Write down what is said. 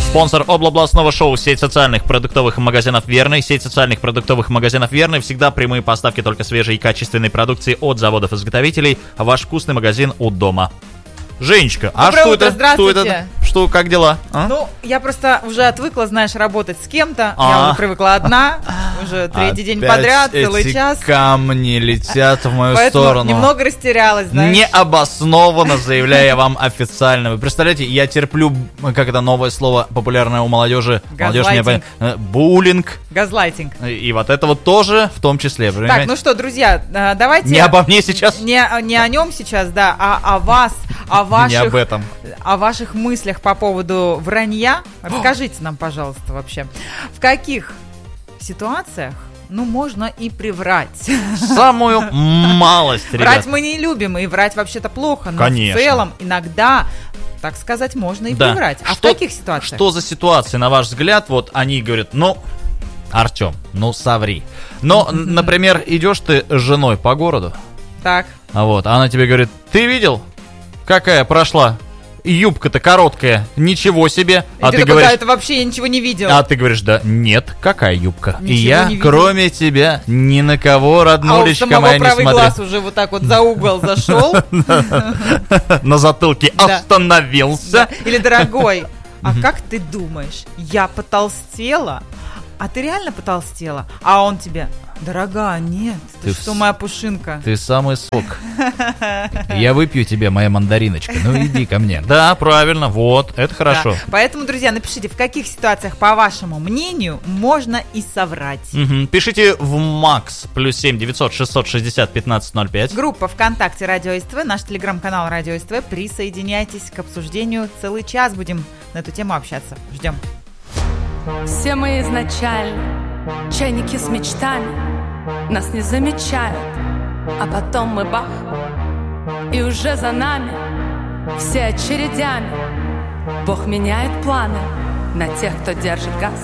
Спонсор областного шоу — сеть социальных продуктовых магазинов «Верный». Сеть социальных продуктовых магазинов «Верный» всегда прямые поставки только свежей и качественной продукции от заводов-изготовителей. Ваш вкусный магазин у дома. Женечка, а что это? Здравствуйте. Что, как дела? А? Ну, я просто уже отвыкла, знаешь, работать с кем-то. Я уже привыкла одна. Уже третий день подряд, целый час. Камни летят в мою Поэтому сторону. Немного растерялась, знаешь. Необоснованно, заявляю вам официально. Вы представляете, я терплю, как это новое слово популярное у молодежи. Газлайтинг. Буллинг. Газлайтинг. И вот это вот тоже в том числе. Так, ну что, друзья, давайте... Не обо мне сейчас. Не о нем сейчас, да, а о вас, Не об этом. О ваших мыслях по поводу вранья. Расскажите нам, пожалуйста, вообще, в каких ситуациях, можно и приврать. Самую малость, ребят. Врать мы не любим, и врать вообще-то плохо, но Конечно. в целом иногда, так сказать, можно и приврать. А в каких ситуациях? Что за ситуации, на ваш взгляд, вот они говорят, Артем, соври. Например, идешь ты с женой по городу, Так. а она тебе говорит, ты видел, какая прошла? Юбка-то короткая, ничего себе. И ты говоришь, это вообще я ничего не видел. А ты говоришь, да нет, какая юбка? Ничего и я, не видел. Кроме тебя, ни на кого, роднулечка моя, не смотрю. А у самого правый глаз уже вот так вот за угол зашел. На затылке остановился. Или, дорогой, а как ты думаешь, я потолстела? А ты реально потолстела? А он тебе: дорогая, нет, ты что, моя пушинка? Ты самый сок. Я выпью тебе, моя мандариночка. Иди ко мне. Да, правильно, вот, это хорошо. Да. Поэтому, друзья, напишите, в каких ситуациях, по вашему мнению, можно и соврать. Пишите в МАКС +7 900 660 1505. Группа ВКонтакте Радио СТВ, наш телеграм-канал Радио СТВ. Присоединяйтесь к обсуждению. Целый час будем на эту тему общаться. Ждем. Все мы изначально чайники с мечтами, нас не замечают, а потом мы бах, и уже за нами все очередями. Бог меняет планы на тех, кто держит газ.